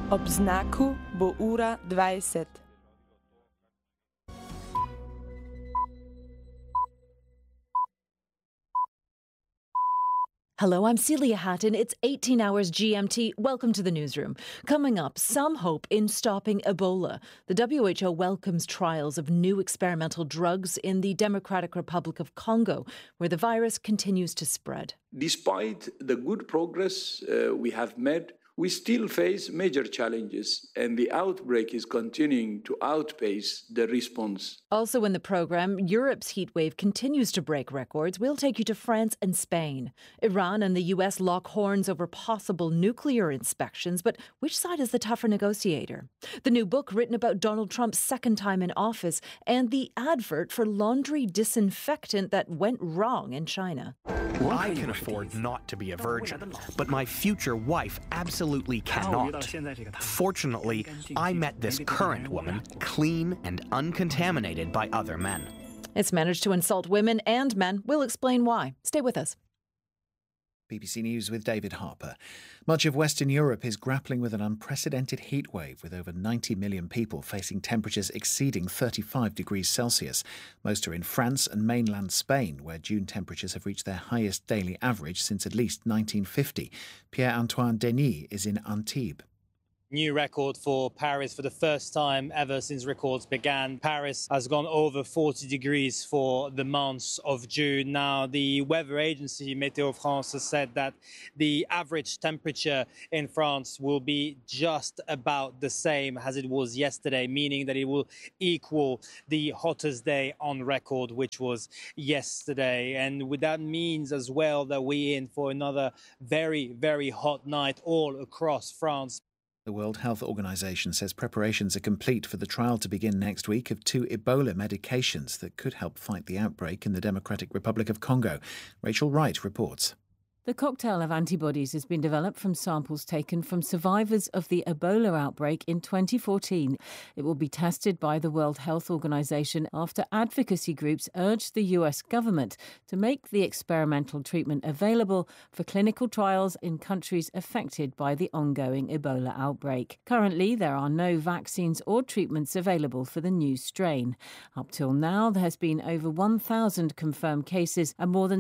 Ob znaku bo ura 20. Hello, I'm Celia Hatton. It's 18 hours GMT. Welcome to the newsroom. Coming up, some hope in stopping Ebola. The WHO welcomes trials of new experimental drugs in the Democratic Republic of Congo, where the virus continues to spread. Despite the good progress we have made, we still face major challenges, and the outbreak is continuing to outpace the response. Also in the programme, Europe's heatwave continues to break records. We'll take you to France and Spain. Iran and the US lock horns over possible nuclear inspections, but which side is the tougher negotiator? The new book written about Donald Trump's second time in office, and the advert for laundry disinfectant that went wrong in China. I can afford not to be a virgin, but my future wife absolutely cannot. Fortunately, I met this current woman clean and uncontaminated by other men. It's managed to insult women and men. We'll explain why. Stay with us. BBC News with David Harper. Much of Western Europe is grappling with an unprecedented heatwave, with over 90 million people facing temperatures exceeding 35 degrees Celsius. Most are in France and mainland Spain, where June temperatures have reached their highest daily average since at least 1950. Pierre-Antoine Denis is in Antibes. New record for Paris for the first time ever since records began. Paris has gone over 40 degrees for the month of June. Now, the weather agency Météo France has said that the average temperature in France will be just about the same as it was yesterday, meaning that it will equal the hottest day on record, which was yesterday. And that means as well that we're in for another very, very hot night all across France. The World Health Organization says preparations are complete for the trial to begin next week of 2 Ebola medications that could help fight the outbreak in the Democratic Republic of Congo. Rachel Wright reports. The cocktail of antibodies has been developed from samples taken from survivors of the Ebola outbreak in 2014. It will be tested by the World Health Organization after advocacy groups urged the US government to make the experimental treatment available for clinical trials in countries affected by the ongoing Ebola outbreak. Currently, there are no vaccines or treatments available for the new strain. Up till now, there has been over 1,000 confirmed cases and more than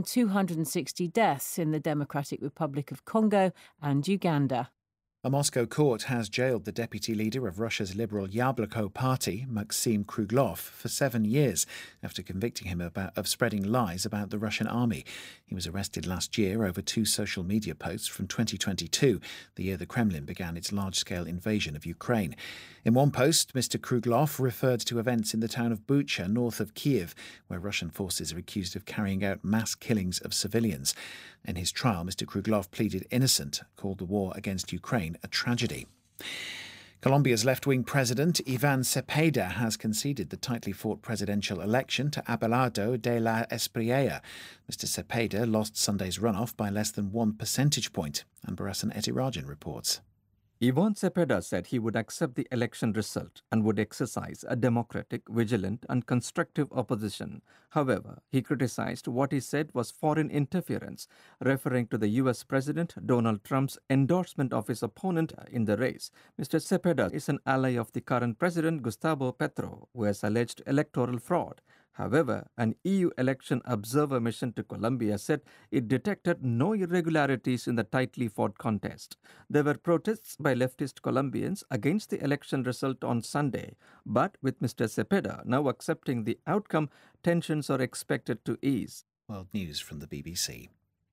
260 deaths in the Democratic Republic of Congo and Uganda. A Moscow court has jailed the deputy leader of Russia's Liberal Yabloko party, Maxim Kruglov, for 7 years after convicting him of spreading lies about the Russian army. He was arrested last year over 2 social media posts from 2022, the year the Kremlin began its large-scale invasion of Ukraine. In one post, Mr. Kruglov referred to events in the town of Bucha, north of Kiev, where Russian forces are accused of carrying out mass killings of civilians. In his trial, Mr. Kruglov pleaded innocent, called the war against Ukraine a tragedy. Colombia's left-wing president, Ivan Cepeda, has conceded the tightly fought presidential election to Abelardo de la Espriella. Mr. Cepeda lost Sunday's runoff by less than 1 percentage point. And Barasan Etirajan reports. Ivan Cepeda said he would accept the election result and would exercise a democratic, vigilant and constructive opposition. However, he criticized what he said was foreign interference, referring to the US President Donald Trump's endorsement of his opponent in the race. Mr. Cepeda is an ally of the current president Gustavo Petro, who has alleged electoral fraud. However, an EU election observer mission to Colombia said it detected no irregularities in the tightly fought contest. There were protests by leftist Colombians against the election result on Sunday, but with Mr. Cepeda now accepting the outcome, tensions are expected to ease. World News from the BBC.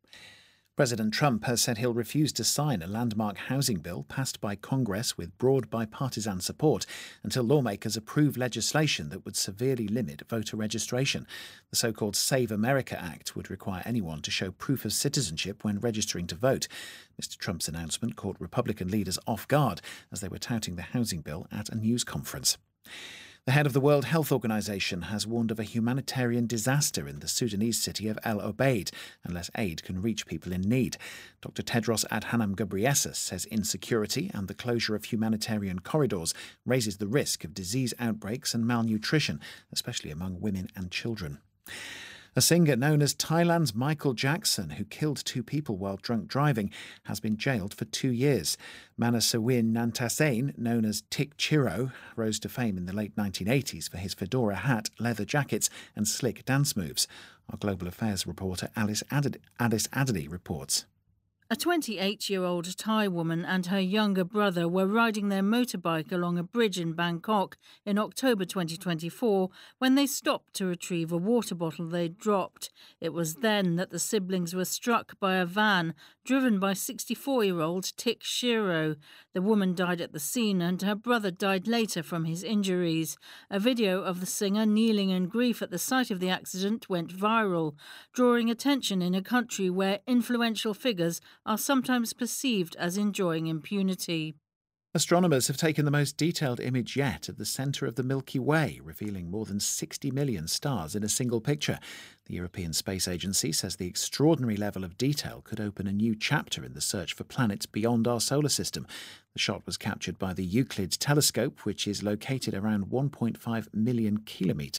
President Trump has said he'll refuse to sign a landmark housing bill passed by Congress with broad bipartisan support until lawmakers approve legislation that would severely limit voter registration. The so-called Save America Act would require anyone to show proof of citizenship when registering to vote. Mr. Trump's announcement caught Republican leaders off guard as they were touting the housing bill at a news conference. The head of the World Health Organization has warned of a humanitarian disaster in the Sudanese city of El Obeid unless aid can reach people in need. Dr. Tedros Adhanom Ghebreyesus says insecurity and the closure of humanitarian corridors raises the risk of disease outbreaks and malnutrition, especially among women and children. A singer known as Thailand's Michael Jackson, who killed 2 people while drunk driving, has been jailed for 2 years. Manasawin Nantasain, known as Tik Chiro, rose to fame in the late 1980s for his fedora hat, leather jackets and slick dance moves. Our global affairs reporter Alice Adderley reports. A 28-year-old Thai woman and her younger brother were riding their motorbike along a bridge in Bangkok in October 2024 when they stopped to retrieve a water bottle they'd dropped. It was then that the siblings were struck by a van driven by 64-year-old Tik Shiro. The woman died at the scene and her brother died later from his injuries. A video of the singer kneeling in grief at the site of the accident went viral, drawing attention in a country where influential figures are sometimes perceived as enjoying impunity. Astronomers have taken the most detailed image yet of the centre of the Milky Way, revealing more than 60 million stars in a single picture. The European Space Agency says the extraordinary level of detail could open a new chapter in the search for planets beyond our solar system. The shot was captured by the Euclid telescope, which is located around 1.5 million kilometres.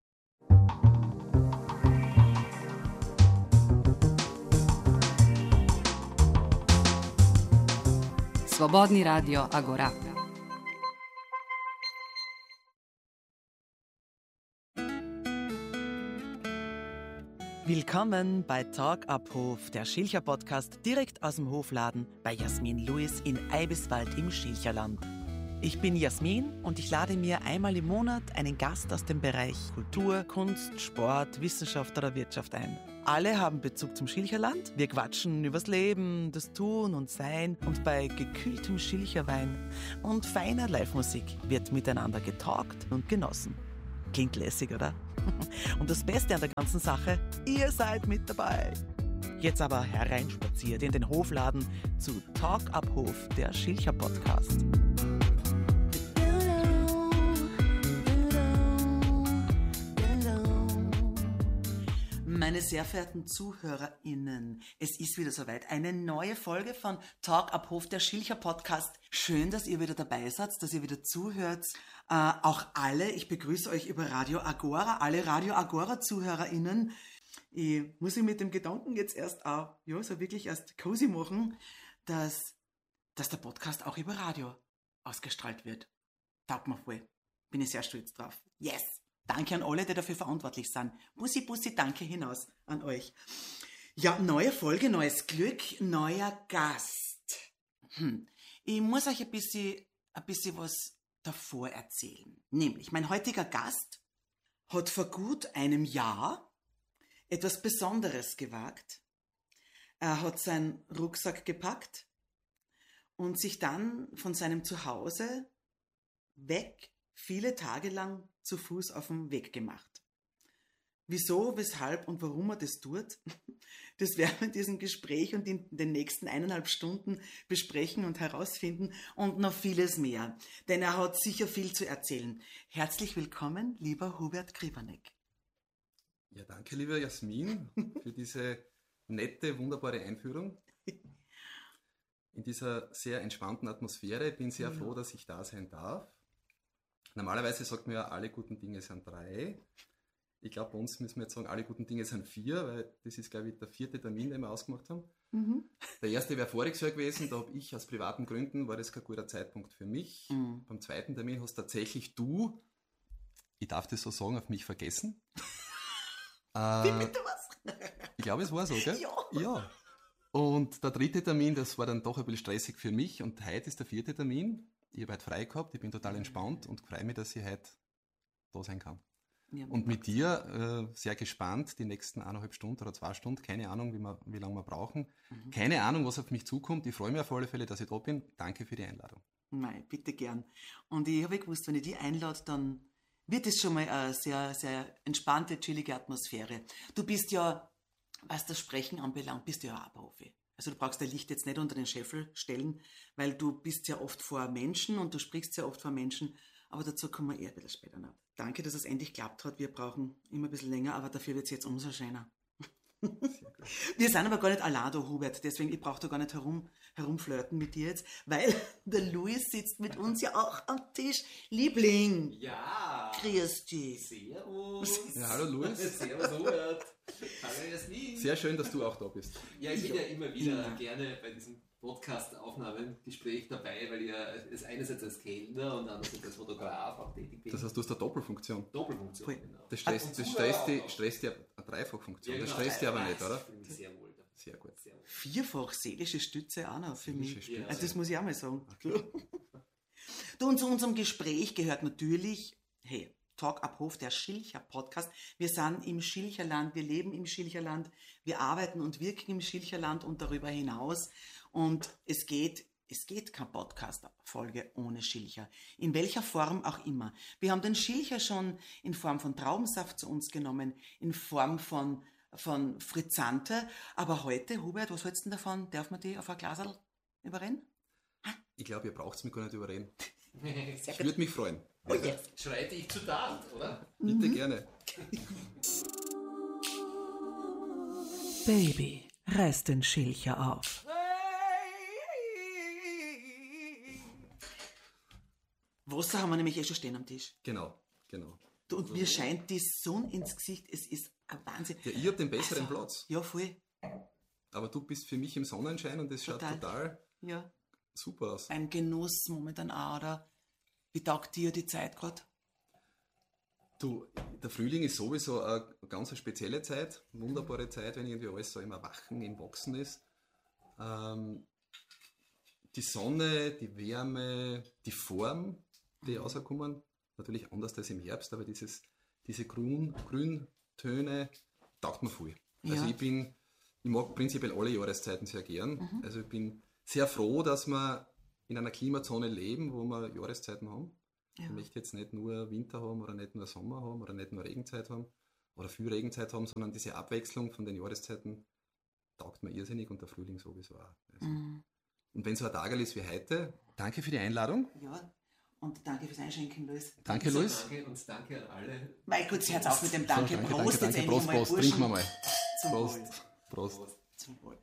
Svobodni radio Agora. Willkommen bei Talk ab Hof, der Schilcher-Podcast direkt aus dem Hofladen bei Jasmin Lewis in Eibiswald im Schilcherland. Ich bin Jasmin und ich lade mir einmal im Monat einen Gast aus dem Bereich Kultur, Kunst, Sport, Wissenschaft oder Wirtschaft ein. Alle haben Bezug zum Schilcherland. Wir quatschen übers Leben, das Tun und Sein und bei gekühltem Schilcherwein und feiner Live-Musik wird miteinander getalkt und genossen. Klingt lässig, oder? Und das Beste an der ganzen Sache, ihr seid mit dabei. Jetzt aber hereinspaziert in den Hofladen zu Talk ab Hof, der Schilcher-Podcast. Meine sehr verehrten ZuhörerInnen, es ist wieder soweit. Eine neue Folge von Talk ab Hof, der Schilcher-Podcast. Schön, dass ihr wieder dabei seid, dass ihr wieder zuhört. Auch alle, ich begrüße euch über Radio Agora, alle Radio Agora-ZuhörerInnen. Ich muss mich mit dem Gedanken jetzt erst auch, so wirklich erst cozy machen, dass der Podcast auch über Radio ausgestrahlt wird. Taugt mir voll. Bin ich sehr stolz drauf. Yes! Danke an alle, die dafür verantwortlich sind. Bussi, Bussi, danke hinaus an euch. Ja, neue Folge, neues Glück, neuer Gast. Ich muss euch ein bisschen was davor erzählen. Nämlich, mein heutiger Gast hat vor gut einem Jahr etwas Besonderes gewagt. Er hat seinen Rucksack gepackt und sich dann von seinem Zuhause weg viele Tage lang zu Fuß auf den Weg gemacht. Wieso, weshalb und warum er das tut, das werden wir in diesem Gespräch und in den nächsten 1,5 Stunden besprechen und herausfinden und noch vieles mehr. Denn er hat sicher viel zu erzählen. Herzlich willkommen, lieber Hubert Gribanek. Ja, danke, liebe Jasmin, für diese nette, wunderbare Einführung. In dieser sehr entspannten Atmosphäre. Ich bin sehr froh, dass ich da sein darf. Normalerweise sagt man ja, alle guten Dinge sind 3. Ich glaube, bei uns müssen wir jetzt sagen, alle guten Dinge sind 4, weil das ist, glaube ich, der 4. Termin, den wir ausgemacht haben. Der erste wäre voriges Jahr gewesen, da habe ich aus privaten Gründen, war das kein guter Zeitpunkt für mich. Beim zweiten Termin hast tatsächlich du, ich darf das so sagen, auf mich vergessen. Wie bitte was? Ich glaube, es war so, gell? Ja. Und der 3. Termin, das war dann doch ein bisschen stressig für mich und heute ist der 4. Termin. Ich habe heute frei gehabt, ich bin total entspannt und freue mich, dass ich heute da sein kann. Ja, und mit dir sehr gespannt, die nächsten 1,5 Stunden oder 2 Stunden, keine Ahnung, wie lange wir brauchen, keine Ahnung, was auf mich zukommt. Ich freue mich auf alle Fälle, dass ich da bin. Danke für die Einladung. Nein, bitte gern. Und ich habe gewusst, wenn ich die einlade, dann wird es schon mal eine sehr, sehr entspannte, chillige Atmosphäre. Du bist ja, was das Sprechen anbelangt, bist du ja auch ein Profi. Also du brauchst dein Licht jetzt nicht unter den Scheffel stellen, weil du bist ja oft vor Menschen und du sprichst ja oft vor Menschen, aber dazu kommen wir eher ein bisschen später noch. Danke, dass es endlich geklappt hat. Wir brauchen immer ein bisschen länger, aber dafür wird es jetzt umso schöner. Wir sind aber gar nicht allein da, Hubert, deswegen ich brauche da gar nicht herumflirten mit dir jetzt, weil der Luis sitzt mit uns ja auch am Tisch. Liebling! Ja! Grüß dich! Servus! Ja, hallo Luis! Servus Hubert! Hallo Jasmin! Sehr schön, dass du auch da bist. Ja, ich bin ja immer wieder gerne bei diesem Podcast-Aufnahmengespräch dabei, weil ich ja einerseits als Kellner und andererseits als Fotograf auch tätig bin. Das heißt, du hast eine Doppelfunktion. Doppelfunktion, genau. Das stresst dir eine Dreifachfunktion. Ja, genau, das stresst dir aber nicht, oder? Ich fühle mich sehr wohl. Sehr gut. Vierfach seelische Stütze auch noch für mich. Stütze. Also das muss ich auch mal sagen. Okay. Du, und zu unserem Gespräch gehört natürlich, hey, Talk ab Hof, der Schilcher Podcast. Wir sind im Schilcherland, wir leben im Schilcherland, wir arbeiten und wirken im Schilcherland und darüber hinaus. Und es geht keine Podcast-Folge ohne Schilcher. In welcher Form auch immer. Wir haben den Schilcher schon in Form von Traubensaft zu uns genommen, in Form von Frizzante. Aber heute, Hubert, was hältst du denn davon? Darf man die auf ein Glaserl überreden? Ich glaube, ihr braucht es mich gar nicht überreden. Sehr Ich würde mich freuen. Oh yes. Schreite ich zu Tat, oder? Bitte gerne. Baby, reiß den Schilcher auf. Wasser haben wir nämlich schon stehen am Tisch. Genau. Du, und mir scheint die Sonne ins Gesicht. Es ist ein Wahnsinn. Ja, ich habe den besseren Platz. Ja, voll. Aber du bist für mich im Sonnenschein und das schaut total Ja. super aus. Ein Genuss momentan auch, oder? Wie taugt dir die Zeit gerade? Du, der Frühling ist sowieso eine ganz spezielle Zeit, eine wunderbare Zeit, wenn irgendwie alles so im Erwachen, im Wachsen ist. Die Sonne, die Wärme, die Form, die rauskommen, natürlich anders als im Herbst, aber diese Grüntöne taugt mir viel. Also Ja. ich mag prinzipiell alle Jahreszeiten sehr gern. Also ich bin sehr froh, dass wir in einer Klimazone leben, wo wir Jahreszeiten haben. Ja. Ich möchte jetzt nicht nur Winter haben oder nicht nur Sommer haben oder nicht nur Regenzeit haben oder viel Regenzeit haben, sondern diese Abwechslung von den Jahreszeiten taugt mir irrsinnig und der Frühling sowieso auch. Also. Und wenn so ein Tag ist wie heute, danke für die Einladung. Ja, und danke fürs Einschenken, Luis. Danke, Luis. Danke und danke an alle. Mein Gott, Herz auf mit dem Danke. So, Prost, jetzt endlich Prost, mal, Prost. Burschen. Trinken wir mal. Zum Prost. Wohl. Prost. Zum Wohl.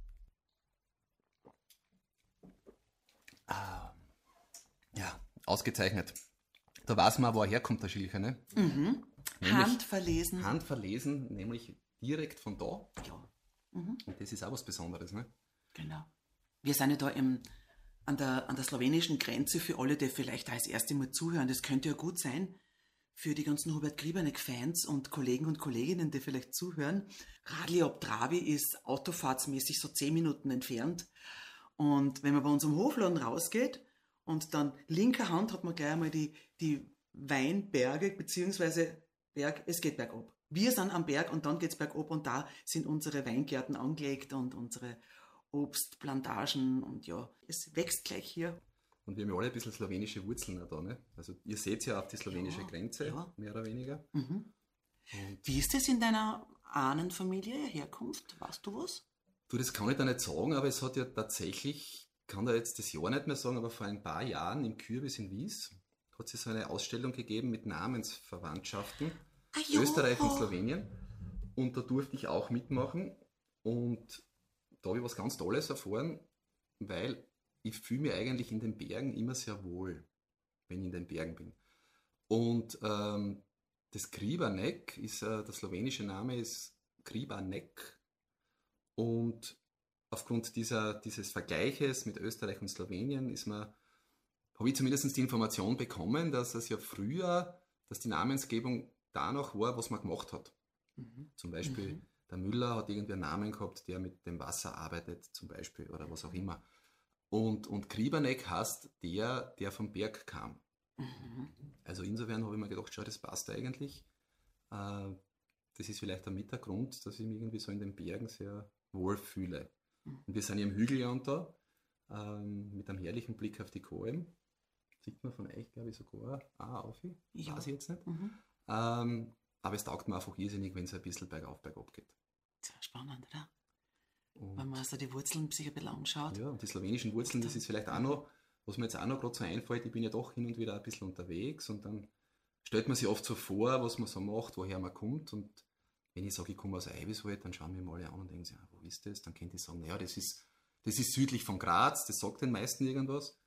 Ja, ausgezeichnet. Da weiß man, woher kommt der Schilcher, ne? Handverlesen. Handverlesen, nämlich direkt von da. Ja, Und das ist auch was Besonderes, ne? genau. Wir sind ja da an der slowenischen Grenze für alle, die vielleicht als erste Mal zuhören. Das könnte ja gut sein für die ganzen Hubert Grieberneck-Fans und Kollegen und Kolleginnen, die vielleicht zuhören. Radli ob Trabi ist autofahrtsmäßig so 10 Minuten entfernt. Und wenn man bei unserem Hofladen rausgeht und dann linker Hand hat man gleich einmal die Weinberge, beziehungsweise Berg, es geht bergab. Wir sind am Berg und dann geht's bergab und da sind unsere Weingärten angelegt und unsere Obstplantagen und ja, es wächst gleich hier. Und wir haben ja alle ein bisschen slowenische Wurzeln auch da, ne? Also ihr seht ja auf die slowenische Grenze, mehr oder weniger. Wie ist das in deiner Ahnenfamilie, Herkunft? Weißt du was? Du, das kann ich da nicht sagen, aber es hat ja tatsächlich, kann da jetzt das Jahr nicht mehr sagen, aber vor ein paar Jahren im Kürbis in Wies hat es so eine Ausstellung gegeben mit Namensverwandtschaften, Österreich und Slowenien. Und da durfte ich auch mitmachen und da habe ich was ganz Tolles erfahren, weil ich fühle mich eigentlich in den Bergen immer sehr wohl, wenn ich in den Bergen bin. Und das Grieberneck ist, der slowenische Name ist Grieberneck. Und aufgrund dieses Vergleiches mit Österreich und Slowenien habe ich zumindest die Information bekommen, dass es ja früher, dass die Namensgebung danach war, was man gemacht hat. Zum Beispiel der Müller hat irgendwie einen Namen gehabt, der mit dem Wasser arbeitet, zum Beispiel, oder was auch immer. Und Grieberneck heißt der vom Berg kam. Also insofern habe ich mir gedacht, schau, das passt eigentlich. Das ist vielleicht mit der Grund, dass ich mich irgendwie so in den Bergen sehr wohl fühle. Und wir sind hier im Hügelland da, mit einem herrlichen Blick auf die Kolm. Sieht man von euch, glaube ich, sogar auf. Ja. Weiß ich jetzt nicht. Aber es taugt mir einfach irrsinnig, wenn es ein bisschen bergauf, bergab geht. Sehr spannend, oder? Und Wenn man so die Wurzeln sich ein bisschen anschaut. ja, und die slowenischen Wurzeln, das ist vielleicht auch noch, was mir jetzt auch noch gerade so einfällt, ich bin ja doch hin und wieder ein bisschen unterwegs und dann stellt man sich oft so vor, was man so macht, woher man kommt und wenn ich sage, ich komme aus Eiviswald, dann schauen wir mal alle an und denken sich, wo ist das? Dann könnte ich sagen, naja, das ist südlich von Graz, das sagt den meisten irgendwas.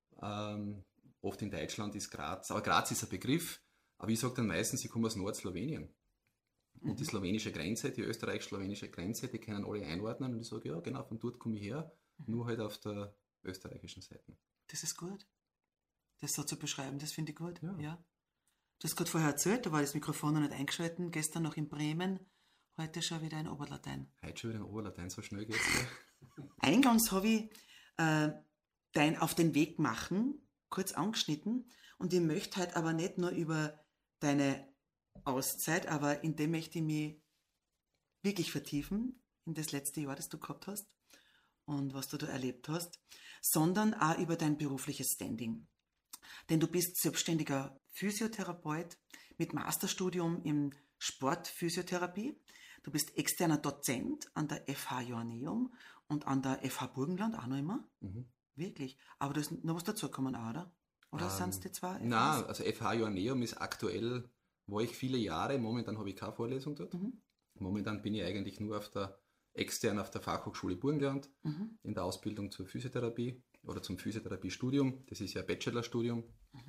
Oft in Deutschland ist Graz, aber Graz ist ein Begriff, aber ich sage dann meistens, ich komme aus Nordslowenien. Und die slowenische Grenze, die österreichisch-slowenische Grenze, die können alle einordnen und ich sage, ja genau, von dort komme ich her, nur halt auf der österreichischen Seite. Das ist gut. Das so zu beschreiben, das finde ich gut. Ja. Du hast gerade vorher erzählt, da war das Mikrofon noch nicht eingeschaltet, gestern noch in Bremen, heute schon wieder in Oberlatein. Heute schon wieder in Oberlatein, so schnell geht's. Eingangs habe ich dein Auf den Weg machen kurz angeschnitten und ich möchte halt aber nicht nur über deine Auszeit, aber in dem möchte ich mich wirklich vertiefen, in das letzte Jahr, das du gehabt hast und was du da erlebt hast, sondern auch über dein berufliches Standing. Denn du bist selbstständiger Physiotherapeut mit Masterstudium in Sportphysiotherapie. Du bist externer Dozent an der FH Joanneum und an der FH Burgenland auch noch immer. Wirklich. Aber da ist noch was dazugekommen auch, oder? Oder sind es die zwei? Nein, also FH Joanneum ist aktuell, war ich viele Jahre, momentan habe ich keine Vorlesung dort. Momentan bin ich eigentlich nur auf der Fachhochschule Burgenland in der Ausbildung zur Physiotherapie oder zum Physiotherapiestudium. Das ist ja ein Bachelorstudium.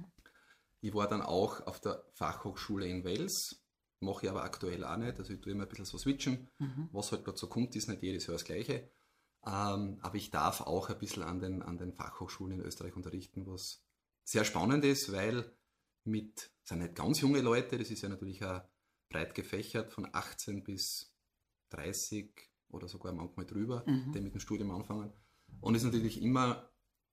Ich war dann auch auf der Fachhochschule in Wels, mache ich aber aktuell auch nicht, also ich tue immer ein bisschen so switchen. Was halt gerade so kommt, ist nicht jedes Jahr das Gleiche. Aber ich darf auch ein bisschen an den Fachhochschulen in Österreich unterrichten, was sehr spannend ist, weil sind nicht ganz junge Leute, das ist ja natürlich auch breit gefächert, von 18 bis 30 oder sogar manchmal drüber, die mit dem Studium anfangen. Und es ist natürlich immer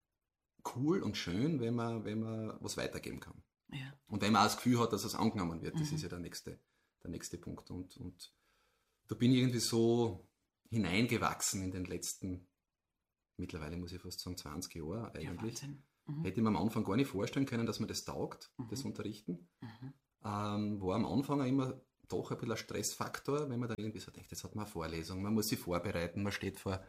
cool und schön, wenn man was weitergeben kann. Ja. Und wenn man auch das Gefühl hat, dass es angenommen wird, das ist ja der nächste Punkt. Und da bin ich irgendwie so hineingewachsen in den letzten, mittlerweile muss ich fast sagen, 20 Jahre eigentlich. Ja, Hätte ich mir am Anfang gar nicht vorstellen können, dass mir das taugt, das Unterrichten. War am Anfang auch immer doch ein bisschen ein Stressfaktor, wenn man da irgendwie so denkt, jetzt hat man eine Vorlesung, man muss sich vorbereiten, man steht vor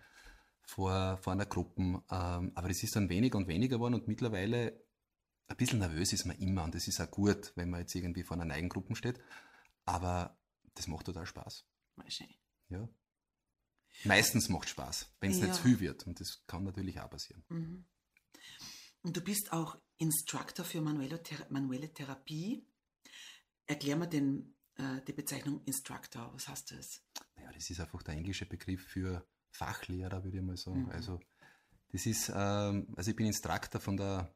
einer Gruppe. Aber das ist dann weniger und weniger geworden und mittlerweile ein bisschen nervös ist man immer und das ist auch gut, wenn man jetzt irgendwie vor einer eigenen Gruppe steht. Aber das macht total Spaß. Ja. Meistens macht es Spaß, wenn es nicht zu viel wird und das kann natürlich auch passieren. Und du bist auch Instructor für manuelle Therapie. Erklär mir die Bezeichnung Instructor. Was heißt das? Naja, das ist einfach der englische Begriff für Fachlehrer, würde ich mal sagen. Also das ist, ich bin Instructor von der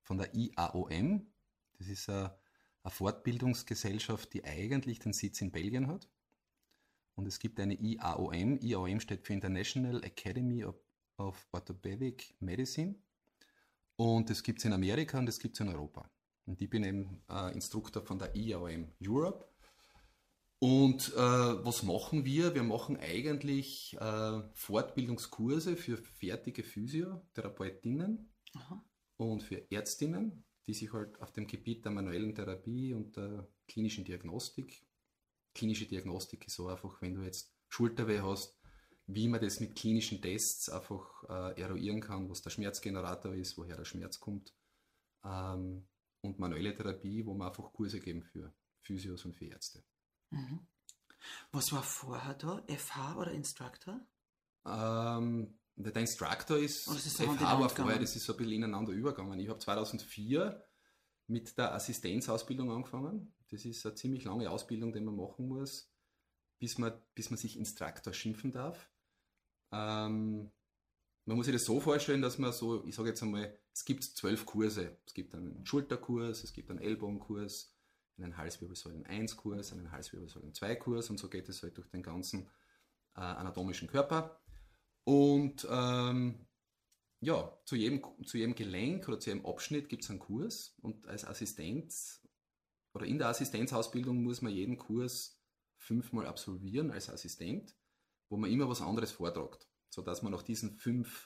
IAOM. Das ist eine Fortbildungsgesellschaft, die eigentlich den Sitz in Belgien hat. Und es gibt eine IAOM. IAOM steht für International Academy of Orthopedic Medicine. Und das gibt es in Amerika und das gibt es in Europa. Und ich bin eben Instruktor von der IAOM Europe. Und was machen wir? Wir machen eigentlich Fortbildungskurse für fertige Physiotherapeutinnen und für Ärztinnen, die sich halt auf dem Gebiet der manuellen Therapie und der klinischen Diagnostik. Klinische Diagnostik ist so einfach, wenn du jetzt Schulterweh hast, wie man das mit klinischen Tests einfach eruieren kann, was der Schmerzgenerator ist, woher der Schmerz kommt. Und manuelle Therapie, wo wir einfach Kurse geben für Physios und für Ärzte. Was war vorher da? FH oder Instructor? Der Instructor ist FH war vorher, das ist so ein bisschen ineinander übergegangen. Ich habe 2004 mit der Assistenzausbildung angefangen. Das ist eine ziemlich lange Ausbildung, die man machen muss, bis man sich Instructor schimpfen darf. Man muss sich das so vorstellen, dass man so, ich sage jetzt einmal, es gibt 12 Kurse. Es gibt einen Schulterkurs, es gibt einen Ellbogenkurs, einen Halswirbelsäulen-1-Kurs, einen Halswirbelsäulen-2-Kurs und so geht es halt durch den ganzen anatomischen Körper. Und zu jedem Gelenk oder zu jedem Abschnitt gibt es einen Kurs und als Assistent oder in der Assistenzausbildung muss man jeden Kurs 5-mal absolvieren als Assistent, wo man immer was anderes vortragt, sodass man nach diesen 5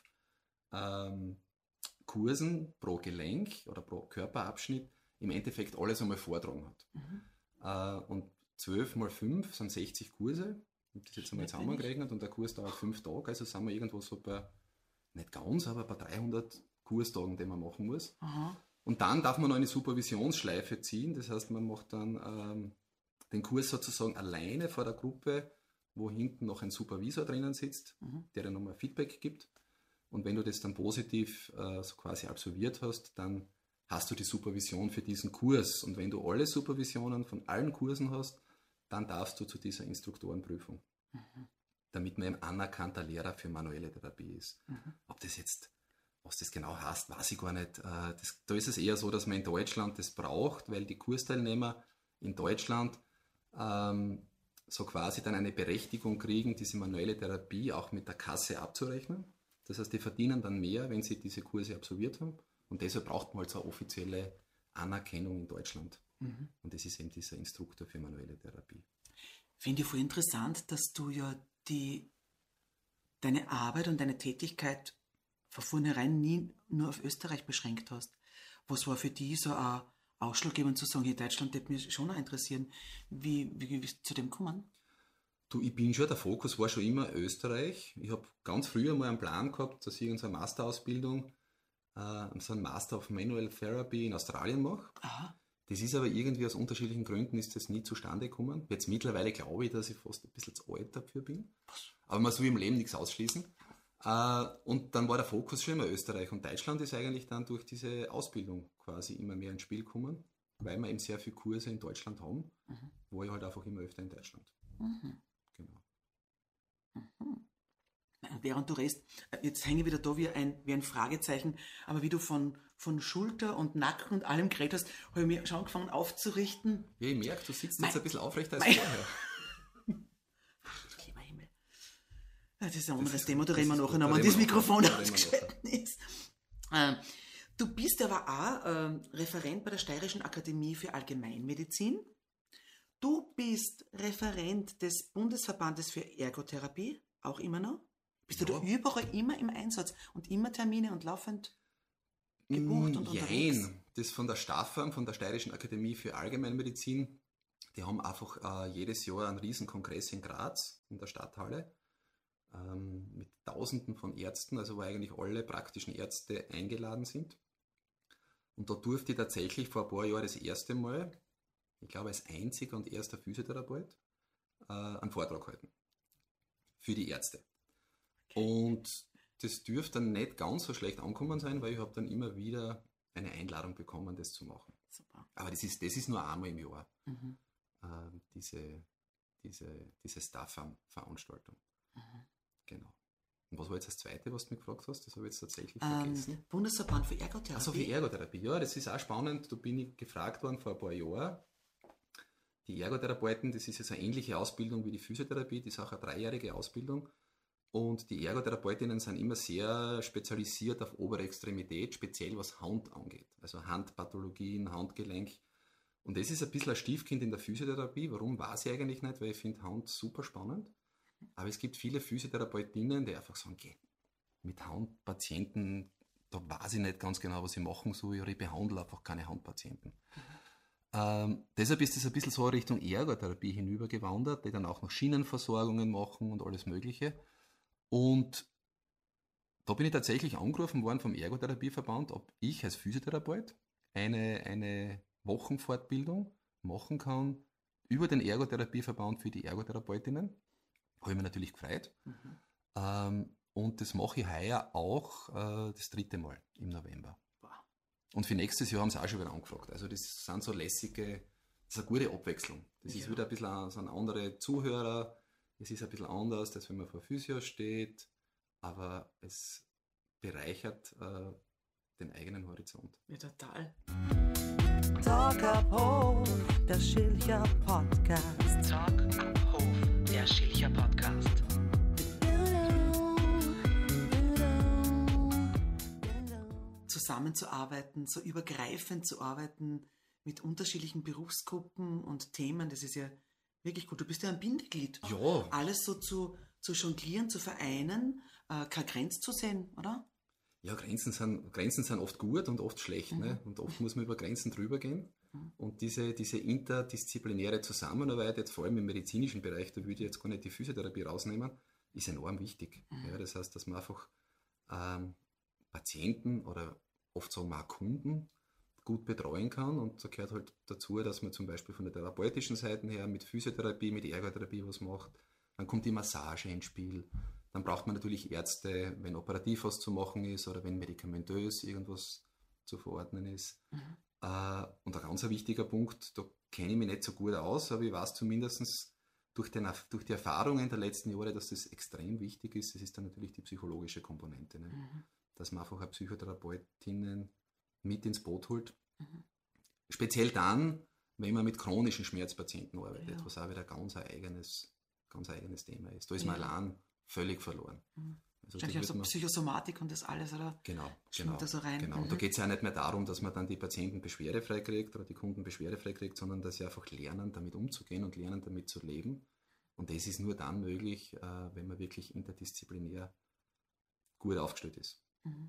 Kursen pro Gelenk oder pro Körperabschnitt im Endeffekt alles einmal vortragen hat. Und 12 mal 5 sind 60 Kurse. Ich habe das jetzt einmal zusammengerechnet und der Kurs dauert 5 Tage, also sind wir irgendwo so bei, nicht ganz, aber bei 300 Kurstagen, die man machen muss. Und dann darf man noch eine Supervisionsschleife ziehen, das heißt, man macht dann den Kurs sozusagen alleine vor der Gruppe, wo hinten noch ein Supervisor drinnen sitzt, der dir nochmal Feedback gibt. Und wenn du das dann positiv so quasi absolviert hast, dann hast du die Supervision für diesen Kurs. Und wenn du alle Supervisionen von allen Kursen hast, dann darfst du zu dieser Instruktorenprüfung, damit man ein anerkannter Lehrer für manuelle Therapie ist. Ob das jetzt, was das genau heißt, weiß ich gar nicht. Da ist es eher so, dass man in Deutschland das braucht, weil die Kursteilnehmer in Deutschland so quasi dann eine Berechtigung kriegen, diese manuelle Therapie auch mit der Kasse abzurechnen. Das heißt, die verdienen dann mehr, wenn sie diese Kurse absolviert haben. Und deshalb braucht man halt so eine offizielle Anerkennung in Deutschland. Und das ist eben dieser Instruktor für manuelle Therapie. Finde ich voll interessant, dass du ja deine Arbeit und deine Tätigkeit von vornherein nie nur auf Österreich beschränkt hast. Was war für dich so ein ausschlaggebend zu sagen, hier Deutschland würde mich schon auch interessieren. Wie bist du zu dem gekommen? Du, der Fokus war schon immer Österreich. Ich habe ganz früher mal einen Plan gehabt, dass ich unsere Masterausbildung, so einen Master of Manual Therapy in Australien mache. Aha. Das ist aber irgendwie aus unterschiedlichen Gründen ist das nie zustande gekommen. Jetzt mittlerweile glaube ich, dass ich fast ein bisschen zu alt dafür bin. Aber man soll im Leben nichts ausschließen. Und dann war der Fokus schon immer Österreich. Und Deutschland ist eigentlich dann durch diese Ausbildung quasi immer mehr ins Spiel gekommen, weil wir eben sehr viele Kurse in Deutschland haben, wo ich halt einfach immer öfter in Deutschland. Genau. Während du redest, jetzt hänge ich wieder da wie ein Fragezeichen, aber wie du von Schulter und Nacken und allem geredet hast, habe ich mir schon angefangen aufzurichten. Ja, ich merke, du sitzt jetzt ein bisschen aufrechter als vorher. Lieber Himmel. Ja, das ist ein anderes Thema, da reden wir nachher nochmal, wenn das Mikrofon ausgeschaltet ist. Du bist aber auch Referent bei der Steirischen Akademie für Allgemeinmedizin. Du bist Referent des Bundesverbandes für Ergotherapie, auch immer noch. Bist du da überall immer im Einsatz und immer Termine und laufend gebucht und unterwegs? Das von der STAFAM, von der Steirischen Akademie für Allgemeinmedizin, die haben einfach jedes Jahr einen riesen Kongress in Graz, in der Stadthalle, mit Tausenden von Ärzten, also wo eigentlich alle praktischen Ärzte eingeladen sind. Und da durfte ich tatsächlich vor ein paar Jahren das erste Mal, ich glaube als einziger und erster Physiotherapeut, einen Vortrag halten. Für die Ärzte. Und das dürfte dann nicht ganz so schlecht angekommen sein, weil ich habe dann immer wieder eine Einladung bekommen, das zu machen. Super. Aber das ist nur einmal im Jahr, diese Staffam-Veranstaltung. Genau. Und was war jetzt das Zweite, was du mich gefragt hast? Das habe ich jetzt tatsächlich vergessen. Bundesverband für Ergotherapie. Also für Ergotherapie, ja, das ist auch spannend. Da bin ich gefragt worden vor ein paar Jahren. Die Ergotherapeuten, das ist jetzt eine ähnliche Ausbildung wie die Physiotherapie, das ist auch eine 3-jährige Ausbildung. Und die Ergotherapeutinnen sind immer sehr spezialisiert auf obere Extremität, speziell was Hand angeht. Also Handpathologien, Handgelenk. Und das ist ein bisschen ein Stiefkind in der Physiotherapie. Warum, weiß ich eigentlich nicht, weil ich finde Hand super spannend. Aber es gibt viele Physiotherapeutinnen, die einfach sagen, okay, mit Handpatienten, da weiß ich nicht ganz genau, was ich machen soll, oder ich behandle einfach keine Handpatienten. Deshalb ist es ein bisschen so Richtung Ergotherapie hinübergewandert, die dann auch noch Schienenversorgungen machen und alles Mögliche. Und da bin ich tatsächlich angerufen worden vom Ergotherapieverband, ob ich als Physiotherapeut eine Wochenfortbildung machen kann über den Ergotherapieverband für die Ergotherapeutinnen. Habe ich mich natürlich gefreut. Und das mache ich heuer auch das 3. Mal im November. Und für nächstes Jahr haben sie auch schon wieder angefragt. Also das sind so lässige, das ist eine gute Abwechslung. Das ist wieder ein bisschen so ein anderer Zuhörer. Es ist ein bisschen anders, als wenn man vor Physio steht. Aber es bereichert den eigenen Horizont. Ja, total. Talk ab Hof, der Schilcher Podcast. Talk ab Hof, der Schilcher Podcast. Zusammenzuarbeiten, so übergreifend zu arbeiten mit unterschiedlichen Berufsgruppen und Themen, das ist ja wirklich gut. Du bist ja ein Bindeglied. Ja. Alles so zu jonglieren, zu vereinen, keine Grenze zu sehen, oder? Ja, Grenzen sind oft gut und oft schlecht. Ne? Und oft muss man über Grenzen drüber gehen. Und diese interdisziplinäre Zusammenarbeit, jetzt vor allem im medizinischen Bereich, da würde ich jetzt gar nicht die Physiotherapie rausnehmen, ist enorm wichtig. Ja, das heißt, dass man einfach Patienten oder oft sagen wir auch Kunden gut betreuen kann. Und da gehört halt dazu, dass man zum Beispiel von der therapeutischen Seite her mit Physiotherapie, mit Ergotherapie was macht. Dann kommt die Massage ins Spiel. Dann braucht man natürlich Ärzte, wenn operativ was zu machen ist oder wenn medikamentös irgendwas zu verordnen ist. Und ein ganz wichtiger Punkt, da kenne ich mich nicht so gut aus, aber ich weiß zumindest durch die Erfahrungen der letzten Jahre, dass das extrem wichtig ist. Das ist dann natürlich die psychologische Komponente. Ne? Dass man einfach eine Psychotherapeutinnen mit ins Boot holt. Speziell dann, wenn man mit chronischen Schmerzpatienten arbeitet, was auch wieder ein ganz eigenes Thema ist. Da ist man allein völlig verloren. Also wahrscheinlich auch so Psychosomatik und das alles, oder? Genau. Da so rein. Und da geht es ja nicht mehr darum, dass man dann die Patienten beschwerdefrei kriegt oder die Kunden beschwerdefrei kriegt, sondern dass sie einfach lernen, damit umzugehen und lernen, damit zu leben. Und das ist nur dann möglich, wenn man wirklich interdisziplinär gut aufgestellt ist.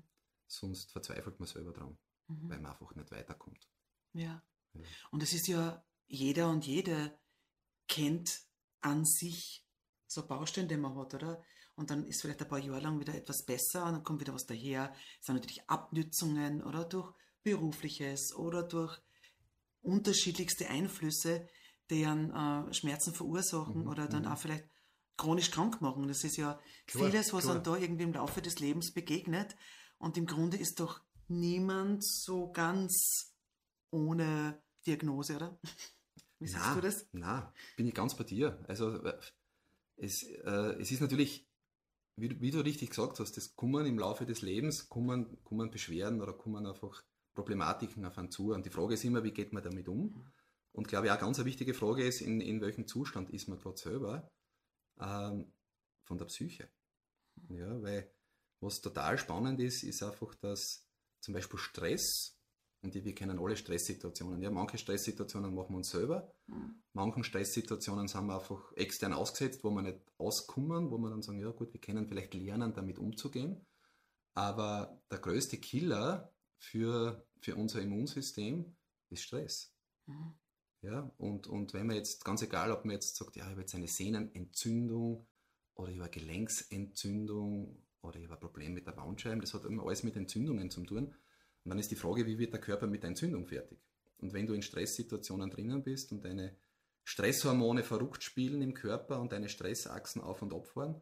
Sonst verzweifelt man selber dran, weil man einfach nicht weiterkommt. Ja. Und es ist ja, jeder und jede kennt an sich so Baustellen, die man hat, oder? Und dann ist vielleicht ein paar Jahre lang wieder etwas besser und dann kommt wieder was daher. Es sind natürlich Abnützungen oder durch Berufliches oder durch unterschiedlichste Einflüsse, die dann Schmerzen verursachen oder dann auch vielleicht chronisch krank machen. Das ist ja vieles, was einem da irgendwie im Laufe des Lebens begegnet. Und im Grunde ist doch niemand so ganz ohne Diagnose, oder? Wie siehst du das? Nein, bin ich ganz bei dir. Also es ist natürlich, wie du richtig gesagt hast, das kommen im Laufe des Lebens, kommen Beschwerden oder kommen einfach Problematiken auf einen zu. Und die Frage ist immer, wie geht man damit um? Und glaube ich, auch eine ganz wichtige Frage ist, in welchem Zustand ist man gerade selber von der Psyche. Ja, weil was total spannend ist einfach, dass zum Beispiel Stress, und wir kennen alle Stresssituationen. Ja, manche Stresssituationen machen wir uns selber, manchen Stresssituationen sind wir einfach extern ausgesetzt, wo wir nicht auskommen, wo wir dann sagen, ja gut, wir können vielleicht lernen, damit umzugehen. Aber der größte Killer für unser Immunsystem ist Stress. Ja, und wenn man jetzt, ganz egal, ob man jetzt sagt, ja, ich habe jetzt eine Sehnenentzündung oder ich habe eine Gelenksentzündung oder ich habe ein Problem mit der Bandscheibe, das hat immer alles mit Entzündungen zu tun. Und dann ist die Frage, wie wird der Körper mit der Entzündung fertig? Und wenn du in Stresssituationen drinnen bist und deine Stresshormone verrückt spielen im Körper und deine Stressachsen auf und ab fahren,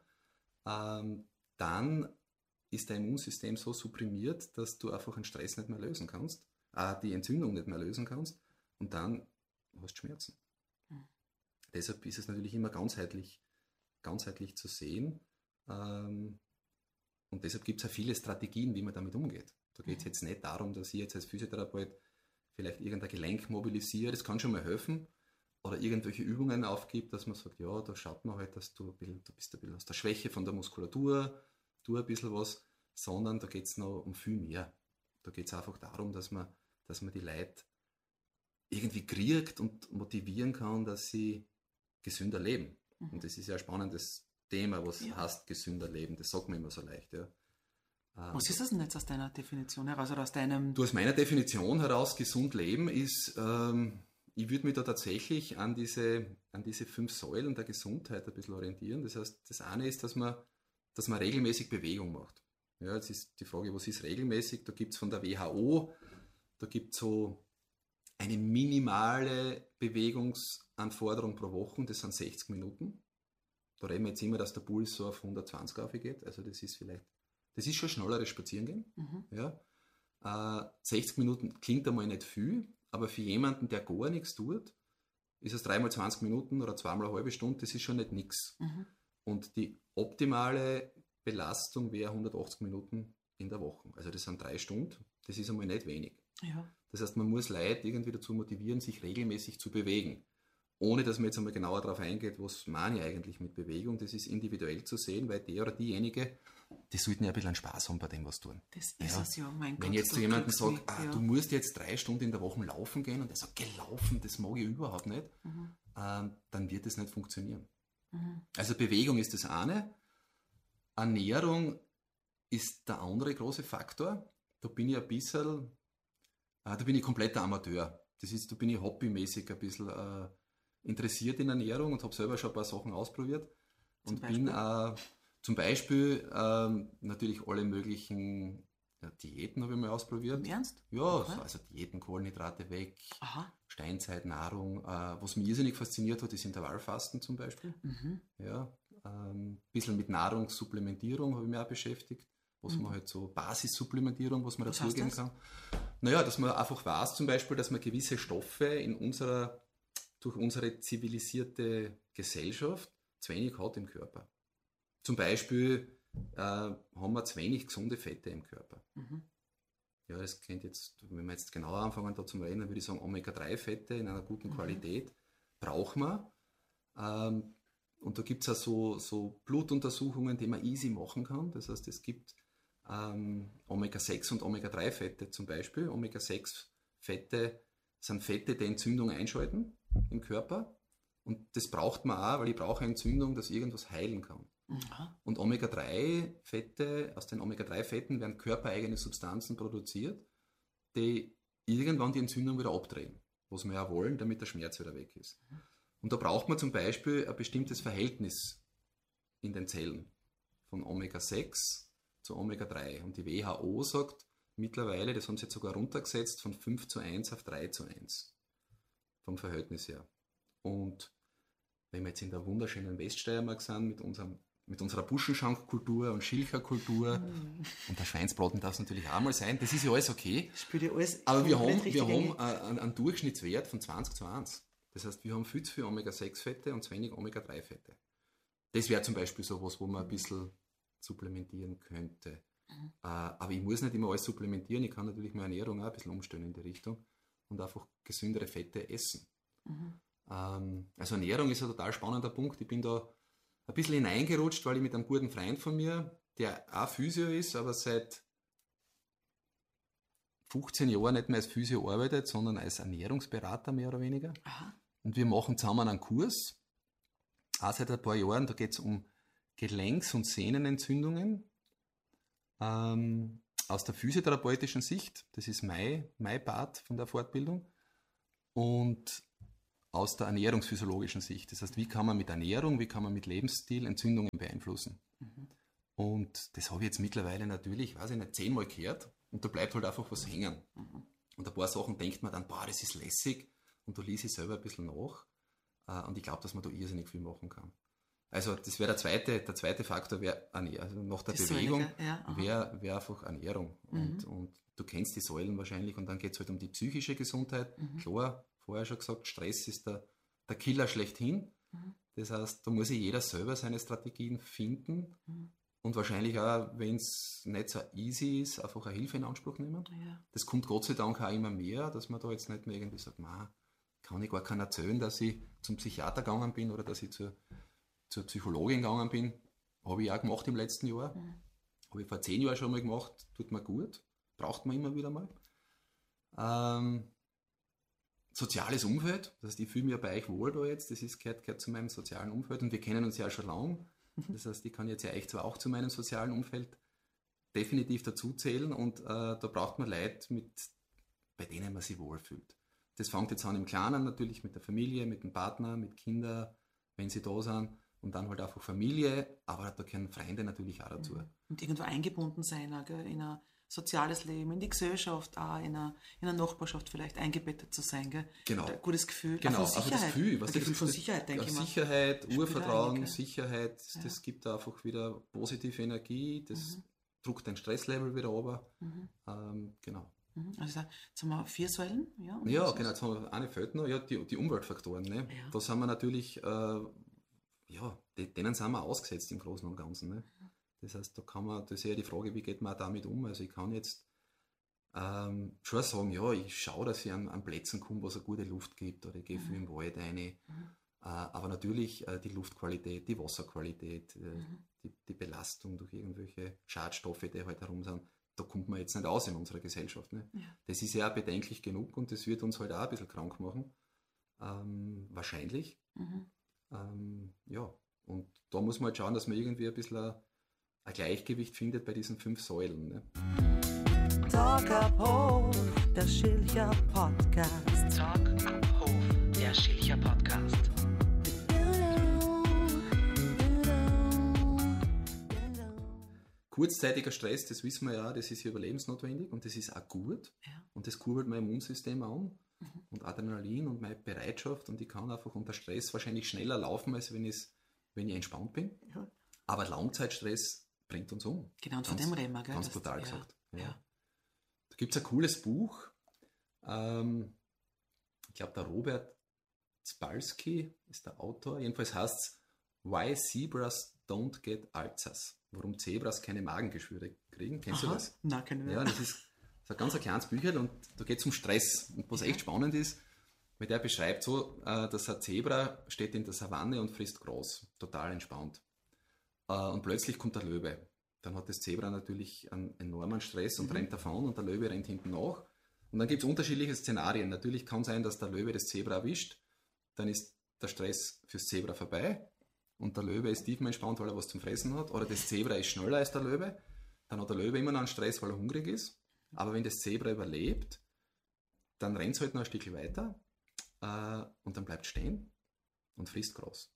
dann ist dein Immunsystem so supprimiert, dass du einfach den Stress nicht mehr lösen kannst, die Entzündung nicht mehr lösen kannst und dann hast du Schmerzen. Deshalb ist es natürlich immer ganzheitlich zu sehen und deshalb gibt es ja viele Strategien, wie man damit umgeht. Da geht es jetzt nicht darum, dass ich jetzt als Physiotherapeut vielleicht irgendein Gelenk mobilisiere, das kann schon mal helfen, oder irgendwelche Übungen aufgibt, dass man sagt, ja, da schaut man halt, dass du bist ein bisschen aus der Schwäche von der Muskulatur, tu ein bisschen was, sondern da geht es noch um viel mehr. Da geht es einfach darum, dass man die Leute irgendwie kriegt und motivieren kann, dass sie gesünder leben. Und das ist ja ein spannendes Thema, was heißt gesünder leben, das sagt man immer so leicht, ja. Was ist das denn jetzt aus deiner Definition heraus oder aus deinem... Du, aus meiner Definition heraus, gesund leben ist, ich würde mich da tatsächlich an diese 5 Säulen der Gesundheit ein bisschen orientieren. Das heißt, das eine ist, dass man regelmäßig Bewegung macht. Ja, jetzt ist die Frage, was ist regelmäßig? Da gibt es von der WHO, da gibt es so eine minimale Bewegungsanforderung pro Woche, das sind 60 Minuten. Da reden wir jetzt immer, dass der Puls so auf 120 aufgeht, also das ist schon schnelleres Spazierengehen. Ja. 60 Minuten klingt einmal nicht viel, aber für jemanden, der gar nichts tut, ist es 3 mal 20 Minuten oder 2 mal eine halbe Stunde, das ist schon nicht nichts. Und die optimale Belastung wäre 180 Minuten in der Woche. Also das sind 3 Stunden, das ist einmal nicht wenig. Ja. Das heißt, man muss Leute irgendwie dazu motivieren, sich regelmäßig zu bewegen. Ohne dass man jetzt einmal genauer darauf eingeht, was meine ich eigentlich mit Bewegung, das ist individuell zu sehen, weil der oder diejenige, die sollten ja ein bisschen Spaß haben bei dem, was tun. Das ist es ja, mein Gott. Wenn jetzt zu jemandem sagt, du musst jetzt 3 Stunden in der Woche laufen gehen und der sagt, gelaufen, das mag ich überhaupt nicht, dann wird das nicht funktionieren. Also Bewegung ist das eine, Ernährung ist der andere große Faktor. Da bin ich ein bisschen, da bin ich kompletter Amateur. Da bin ich hobbymäßig ein bisschen interessiert in Ernährung und habe selber schon ein paar Sachen ausprobiert. Und bin zum Beispiel natürlich alle möglichen Diäten habe ich mal ausprobiert. Im Ernst? Ja, Okay. also Diäten, Kohlenhydrate weg, Aha. Steinzeitnahrung. Was mich irrsinnig fasziniert hat, ist Intervallfasten zum Beispiel. Ja, ein bisschen mit Nahrungssupplementierung habe ich mich auch beschäftigt, was man halt so Basissupplementierung, was man dazugeben kann. Naja, dass man einfach weiß zum Beispiel, dass man gewisse Stoffe durch unsere zivilisierte Gesellschaft zu wenig hat im Körper. Zum Beispiel haben wir zu wenig gesunde Fette im Körper. Ja, das kennt jetzt, wenn wir jetzt genauer anfangen da zum Reden, dann würde ich sagen, Omega-3-Fette in einer guten Qualität brauchen wir. Und da gibt es auch so Blutuntersuchungen, die man easy machen kann. Das heißt, es gibt Omega-6 und Omega-3-Fette zum Beispiel. Omega-6-Fette sind Fette, die Entzündung einschalten im Körper. Und das braucht man auch, weil ich brauche Entzündung, dass irgendwas heilen kann. Und Omega-3-Fette, aus den Omega-3-Fetten werden körpereigene Substanzen produziert, die irgendwann die Entzündung wieder abdrehen, was wir ja wollen, damit der Schmerz wieder weg ist. Und da braucht man zum Beispiel ein bestimmtes Verhältnis in den Zellen von Omega-6 zu Omega-3. Und die WHO sagt mittlerweile, das haben sie jetzt sogar runtergesetzt, von 5:1 auf 3:1 vom Verhältnis her. Und wenn wir jetzt in der wunderschönen Weststeiermark sind, mit unserer Buschenschankkultur und Schilcherkultur und der Schweinsbraten darf es natürlich auch mal sein, das ist ja alles okay. Aber wir haben einen Durchschnittswert von 20:1. Das heißt, wir haben viel zu viel Omega-6-Fette und zu wenig Omega-3-Fette. Das wäre zum Beispiel so was, wo man ein bisschen supplementieren könnte. Aber ich muss nicht immer alles supplementieren, ich kann natürlich meine Ernährung auch ein bisschen umstellen in die Richtung und einfach gesündere Fette essen. Also Ernährung ist ein total spannender Punkt. Ich bin da ein bisschen hineingerutscht, weil ich mit einem guten Freund von mir, der auch Physio ist, aber seit 15 Jahren nicht mehr als Physio arbeitet, sondern als Ernährungsberater mehr oder weniger. Und wir machen zusammen einen Kurs, auch seit ein paar Jahren, da geht es um Gelenks- und Sehnenentzündungen aus der physiotherapeutischen Sicht. Das ist mein Part von der Fortbildung. Und aus der ernährungsphysiologischen Sicht. Das heißt, wie kann man mit Ernährung, wie kann man mit Lebensstil Entzündungen beeinflussen? Und das habe ich jetzt mittlerweile natürlich, weiß ich nicht, 10-mal gehört und da bleibt halt einfach was hängen. Und ein paar Sachen denkt man dann, das ist lässig und da lese ich selber ein bisschen nach und ich glaube, dass man da irrsinnig viel machen kann. Also das wäre der zweite Faktor, wäre also nach der Bewegung, wäre einfach Ernährung. Und du kennst die Säulen wahrscheinlich und dann geht es halt um die psychische Gesundheit. Klar, vorher schon gesagt, Stress ist der Killer schlechthin. Das heißt, da muss sich jeder selber seine Strategien finden und wahrscheinlich auch, wenn es nicht so easy ist, einfach eine Hilfe in Anspruch nehmen. Das kommt Gott sei Dank auch immer mehr, dass man da jetzt nicht mehr irgendwie sagt, kann ich gar keinen erzählen, dass ich zum Psychiater gegangen bin oder dass ich zur Psychologin gegangen bin. Habe ich auch gemacht im letzten Jahr. Habe ich vor 10 Jahren schon mal gemacht. Tut mir gut. Braucht man immer wieder mal. Soziales Umfeld, das heißt, ich fühle mich ja bei euch wohl da jetzt, das gehört zu meinem sozialen Umfeld und wir kennen uns ja schon lange. Das heißt, ich kann jetzt ja echt zwar auch zu meinem sozialen Umfeld definitiv dazu zählen und da braucht man Leute, bei denen man sich wohlfühlt. Das fängt jetzt an im Kleinen natürlich mit der Familie, mit dem Partner, mit Kindern, wenn sie da sind und dann halt einfach Familie, aber da gehören Freunde natürlich auch dazu. Und irgendwo eingebunden sein, in ein soziales Leben, in die Gesellschaft, auch in einer Nachbarschaft vielleicht eingebettet zu sein. Gell? Genau. Ein gutes Gefühl. Genau, von Sicherheit. Also das Gefühl, ein Gefühl von Sicherheit, denke ich mal. Sicherheit, Urvertrauen, Sicherheit, das gibt einfach wieder positive Energie, das druckt dein Stresslevel wieder runter. Genau. Also jetzt haben wir 4 Säulen. Ja, genau, jetzt haben wir eine fehlt noch, die Umweltfaktoren. Ne? Ja. Da sind wir natürlich, denen sind wir ausgesetzt im Großen und Ganzen. Ne? Das heißt, das ist ja die Frage, wie geht man damit um? Also ich kann jetzt schon sagen, ich schaue, dass ich an Plätzen komme, wo es eine gute Luft gibt, oder ich gehe viel im Wald rein. Aber natürlich die Luftqualität, die Wasserqualität, die Belastung durch irgendwelche Schadstoffe, die halt herum sind, da kommt man jetzt nicht aus in unserer Gesellschaft. Ne? Ja. Das ist ja bedenklich genug und das wird uns halt auch ein bisschen krank machen. Wahrscheinlich. Und da muss man halt schauen, dass man irgendwie ein bisschen ein Gleichgewicht findet bei diesen 5 Säulen. Ne? Talk ab Hof, der Schilcher Podcast. Talk ab Hof, der Schilcher Podcast. kurzzeitiger Stress, das wissen wir ja, das ist ja überlebensnotwendig und das ist auch gut. Ja. Und das kurbelt mein Immunsystem an und Adrenalin und meine Bereitschaft und ich kann einfach unter Stress wahrscheinlich schneller laufen, als wenn ich entspannt bin. Ja. Aber Langzeitstress bringt uns um. Genau, und von dem reden wir, gell? Ganz brutal gesagt. Ja. Da gibt es ein cooles Buch. Ich glaube, der Robert Spalski ist der Autor. Jedenfalls heißt es Why Zebras Don't Get Ulcers. Warum Zebras keine Magengeschwüre kriegen. Kennst du das? Nein, keine mehr. Ja, das ist ein ganz kleines Bücherl und da geht es um Stress. Und was echt spannend ist, weil der beschreibt so, dass ein Zebra steht in der Savanne und frisst Gras. Total entspannt. Und plötzlich kommt der Löwe. Dann hat das Zebra natürlich einen enormen Stress und rennt davon und der Löwe rennt hinten nach. Und dann gibt es unterschiedliche Szenarien. Natürlich kann sein, dass der Löwe das Zebra erwischt. Dann ist der Stress fürs Zebra vorbei. Und der Löwe ist tiefenentspannt, weil er was zum Fressen hat. Oder das Zebra ist schneller als der Löwe. Dann hat der Löwe immer noch einen Stress, weil er hungrig ist. Aber wenn das Zebra überlebt, dann rennt es halt noch ein Stück weiter und dann bleibt stehen und frisst Gras.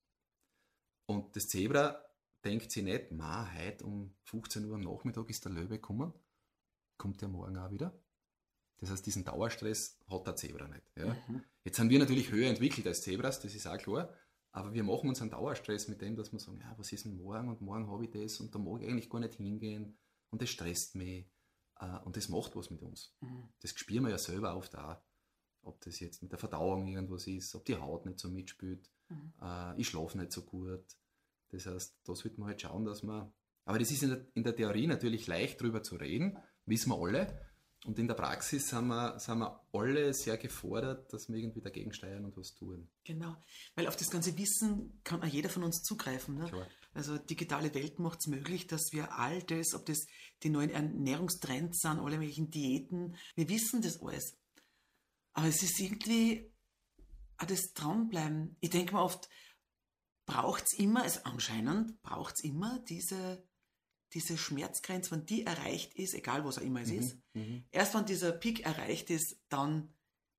Und das Zebra denkt sich nicht, heute um 15 Uhr am Nachmittag ist der Löwe gekommen, kommt der morgen auch wieder. Das heißt, diesen Dauerstress hat der Zebra nicht. Ja? Jetzt sind wir natürlich höher entwickelt als Zebras, das ist auch klar. Aber wir machen uns einen Dauerstress mit dem, dass wir sagen, ja, was ist denn morgen und morgen habe ich das und da mag ich eigentlich gar nicht hingehen und das stresst mich und das macht was mit uns. Das spüren wir ja selber oft auch, ob das jetzt mit der Verdauung irgendwas ist, ob die Haut nicht so mitspielt, ich schlafe nicht so gut. Das heißt, da sollte man halt schauen, dass man, aber das ist in der Theorie natürlich leicht drüber zu reden, wissen wir alle. Und in der Praxis sind wir alle sehr gefordert, dass wir irgendwie dagegen steuern und was tun. Genau, weil auf das ganze Wissen kann auch jeder von uns zugreifen. Ne? Also digitale Welt macht es möglich, dass wir all das, ob das die neuen Ernährungstrends sind, alle möglichen Diäten, wir wissen das alles. Aber es ist irgendwie auch das Dranbleiben. Ich denke mir oft, braucht es immer, also anscheinend braucht es immer diese Schmerzgrenze, wenn die erreicht ist, egal was auch immer es ist. Erst wenn dieser Peak erreicht ist, dann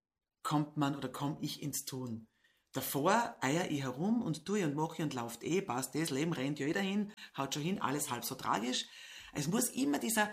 komme ich ins Tun. Davor eier ich herum und tue und mache und lauft passt das, Leben rennt ja jeder hin, haut schon hin, alles halb so tragisch. Es muss immer dieser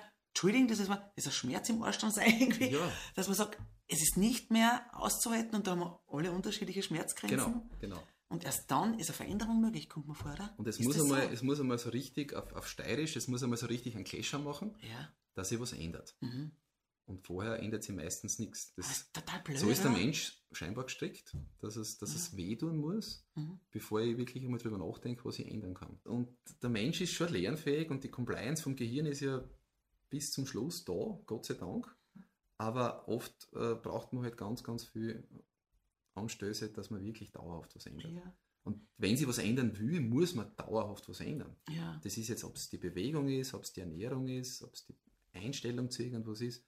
Schmerz im Arsch dann sein, irgendwie, dass man sagt, es ist nicht mehr auszuhalten und da haben wir alle unterschiedliche Schmerzgrenzen. Genau. Und erst dann ist eine Veränderung möglich, kommt man vor, oder? Und es muss einmal so richtig auf Steirisch, es muss einmal so richtig einen Clasher machen, dass sich was ändert. Und vorher ändert sich meistens nichts. Das ist total blöd. So ist der Mensch scheinbar gestrickt, dass es wehtun muss, bevor ich wirklich einmal drüber nachdenke, was ich ändern kann. Und der Mensch ist schon lernfähig und die Compliance vom Gehirn ist ja bis zum Schluss da, Gott sei Dank. Aber oft braucht man halt ganz, ganz viel Anstöße, dass man wirklich dauerhaft was ändert. Ja. Und wenn sie was ändern will, muss man dauerhaft was ändern. Ja. Das ist jetzt, ob es die Bewegung ist, ob es die Ernährung ist, ob es die Einstellung zu irgendwas ist.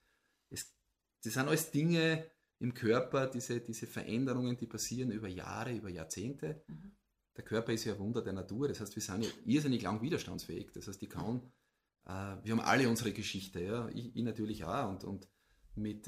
Das sind alles Dinge im Körper, diese Veränderungen, die passieren über Jahre, über Jahrzehnte. Der Körper ist ja ein Wunder der Natur, das heißt, wir sind ja irrsinnig lang widerstandsfähig. Das heißt, wir haben alle unsere Geschichte, ja? Ich natürlich auch und mit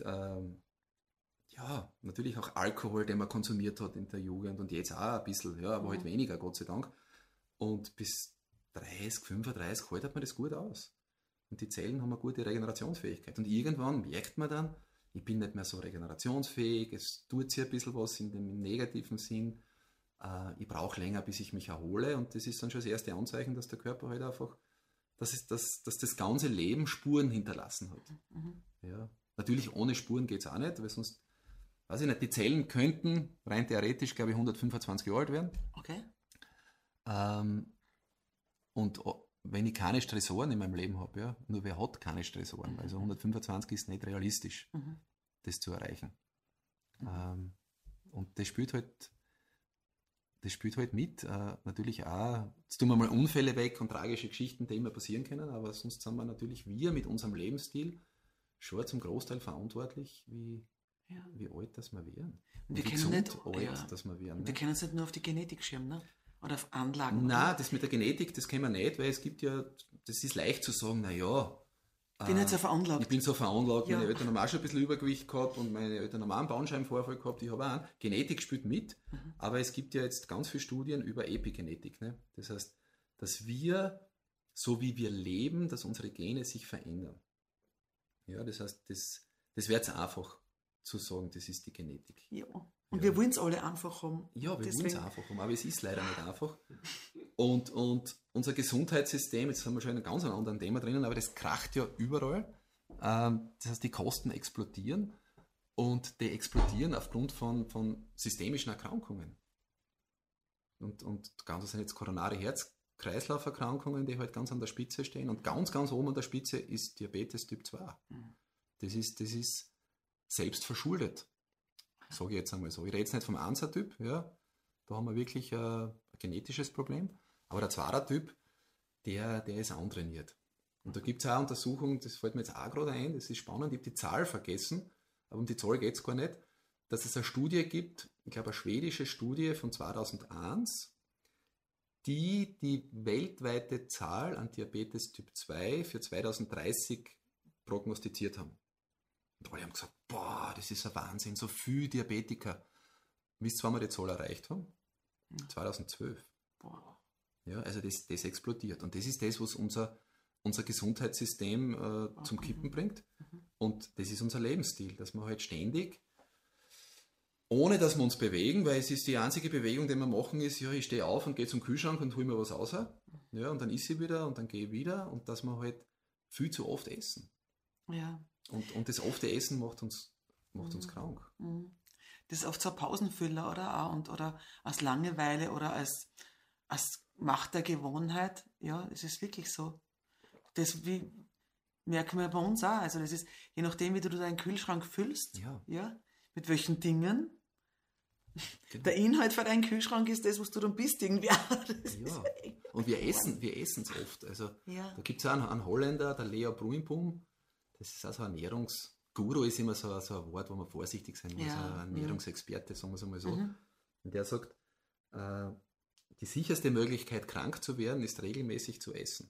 natürlich auch Alkohol, den man konsumiert hat in der Jugend und jetzt auch ein bisschen, aber halt weniger, Gott sei Dank. Und bis 30, 35 haltet man das gut aus. Und die Zellen haben eine gute Regenerationsfähigkeit. Und irgendwann merkt man dann, ich bin nicht mehr so regenerationsfähig, es tut sich ein bisschen was in dem negativen Sinn, ich brauche länger, bis ich mich erhole. Und das ist dann schon das erste Anzeichen, dass der Körper halt einfach, dass das ganze Leben Spuren hinterlassen hat. Ja. Natürlich ohne Spuren geht es auch nicht, weil sonst, weiß ich nicht, die Zellen könnten rein theoretisch, glaube ich, 125 Jahre alt werden. Okay. Und wenn ich keine Stressoren in meinem Leben habe, nur wer hat keine Stressoren? Also 125 ist nicht realistisch, das zu erreichen. Und das spielt halt mit. Natürlich auch, jetzt tun wir mal Unfälle weg und tragische Geschichten, die immer passieren können, aber sonst sind wir natürlich mit unserem Lebensstil schon zum Großteil verantwortlich, wie alt das wir werden. Und wir können nicht alt, dass wir werden. Wir können es nicht nur auf die Genetik schirmen, ne? Oder auf Anlagen. Nein, das mit der Genetik, das können wir nicht, weil es gibt ja, das ist leicht zu sagen, ich bin jetzt so veranlagt. Ich bin so veranlagt, meine Eltern haben auch schon ein bisschen Übergewicht gehabt und meine Eltern haben auch einen Bandscheibenvorfall gehabt, ich habe auch einen. Genetik spielt mit, aber es gibt ja jetzt ganz viele Studien über Epigenetik. Ne? Das heißt, dass wir so wie wir leben, dass unsere Gene sich verändern. Ja, das heißt, das wäre jetzt einfach zu sagen, das ist die Genetik. Ja. Und wir wollen es alle einfach haben. Ja, wir wollen es einfach haben, aber es ist leider nicht einfach. Und unser Gesundheitssystem, jetzt haben wir schon in einem ganz anderen Thema drinnen, aber das kracht ja überall. Das heißt, die Kosten explodieren und die explodieren aufgrund von systemischen Erkrankungen. Und ganz sind jetzt koronare Herz-Kreislauf-Erkrankungen, die halt ganz an der Spitze stehen. Und ganz, ganz oben an der Spitze ist Diabetes Typ 2. Das ist selbst verschuldet. Sage ich jetzt einmal so. Ich rede jetzt nicht vom 1er-Typ, ja, da haben wir wirklich ein genetisches Problem, aber der 2er-Typ, der ist antrainiert. Und da gibt es auch Untersuchungen, das fällt mir jetzt auch gerade ein, das ist spannend, ich habe die Zahl vergessen, aber um die Zahl geht es gar nicht, dass es eine Studie gibt, ich glaube eine schwedische Studie von 2001, die weltweite Zahl an Diabetes Typ 2 für 2030 prognostiziert haben. Und alle haben gesagt, boah, das ist ein Wahnsinn, so viele Diabetiker. Wisst ihr, wann wir die Zahl erreicht haben? 2012. Boah. Ja, also das explodiert. Und das ist das, was unser Gesundheitssystem zum Kippen bringt. Und das ist unser Lebensstil, dass wir halt ständig, ohne dass wir uns bewegen, weil es ist die einzige Bewegung, die wir machen, ist, ja, ich stehe auf und gehe zum Kühlschrank und hole mir was raus. Ja, und dann isse ich wieder und dann gehe ich wieder. Und dass wir halt viel zu oft essen. Ja. Und das ofte Essen macht uns krank. Das ist oft so ein Pausenfüller, oder? Oder als Langeweile oder als Macht der Gewohnheit. Ja, es ist wirklich so. Das merken wir bei uns auch. Also das ist, je nachdem, wie du deinen Kühlschrank füllst, ja, mit welchen Dingen. Genau. Der Inhalt von deinem Kühlschrank ist das, was du dann bist irgendwie. Ja. Und wir essen es oft. Also da gibt es auch einen Holländer, der Leo Bruinboom. Das ist also ein Ernährungsguru, ist immer so ein Wort, wo man vorsichtig sein muss, ein Ernährungsexperte, sagen wir es einmal so. Und der sagt, die sicherste Möglichkeit, krank zu werden, ist regelmäßig zu essen.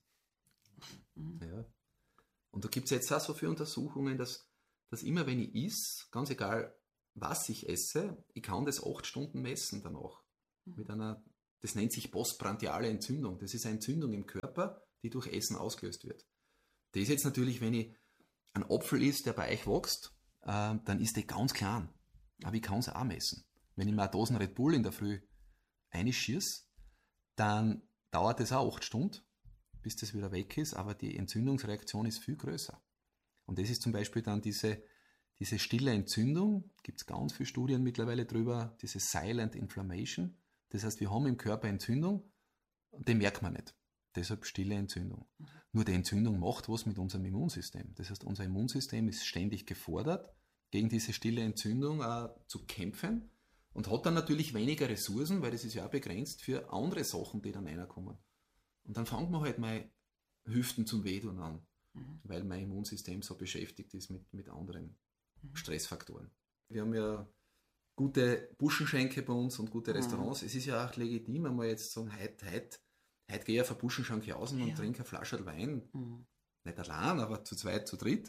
Ja. Und da gibt es jetzt auch so viele Untersuchungen, dass immer wenn ich esse, ganz egal was ich esse, ich kann das 8 Stunden messen danach. Das nennt sich postprandiale Entzündung. Das ist eine Entzündung im Körper, die durch Essen ausgelöst wird. Das ist jetzt natürlich, wenn ich ein Apfel ist, der bei euch wächst, dann ist der ganz klein. Aber ich kann es auch messen. Wenn ich mir eine Dosen Red Bull in der Früh einschieße, dann dauert es auch 8 Stunden, bis das wieder weg ist, aber die Entzündungsreaktion ist viel größer. Und das ist zum Beispiel dann diese stille Entzündung, gibt es ganz viele Studien mittlerweile drüber, diese Silent Inflammation. Das heißt, wir haben im Körper Entzündung, die merkt man nicht. Deshalb stille Entzündung. Nur die Entzündung macht was mit unserem Immunsystem. Das heißt, unser Immunsystem ist ständig gefordert, gegen diese stille Entzündung zu kämpfen und hat dann natürlich weniger Ressourcen, weil das ist ja auch begrenzt für andere Sachen, die dann reinkommen. Und dann fängt man halt mal Hüften zum Wehtun an, weil mein Immunsystem so beschäftigt ist mit anderen Stressfaktoren. Wir haben ja gute Buschenschenke bei uns und gute Restaurants. Es ist ja auch legitim, einmal jetzt zu sagen, heute gehe ich auf eine Buschenschanke raus und trinke eine Flasche Wein. Nicht allein, aber zu zweit, zu dritt.